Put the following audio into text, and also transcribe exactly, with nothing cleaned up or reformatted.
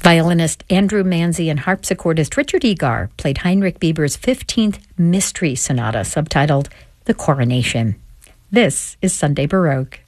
Violinist Andrew Manzi and harpsichordist Richard Egar played Heinrich Bieber's fifteenth Mystery Sonata, subtitled The Coronation. This is Sunday Baroque.